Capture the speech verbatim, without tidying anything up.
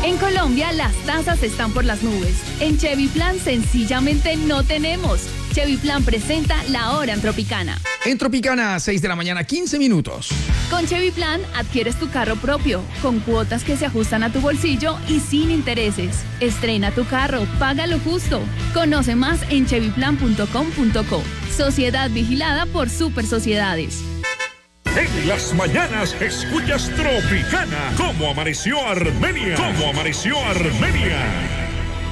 En Colombia las tasas están por las nubes. En Chevy Plan sencillamente no tenemos. Chevy Plan presenta La Hora en Tropicana. En Tropicana, seis de la mañana, quince minutos. Con Chevy Plan adquieres tu carro propio, con cuotas que se ajustan a tu bolsillo y sin intereses. Estrena tu carro, paga lo justo. Conoce más en chevy plan punto com punto co. Sociedad vigilada por Super Sociedades. En las mañanas escuchas Tropicana. ¿Cómo amaneció Armenia? ¿Cómo amaneció Armenia?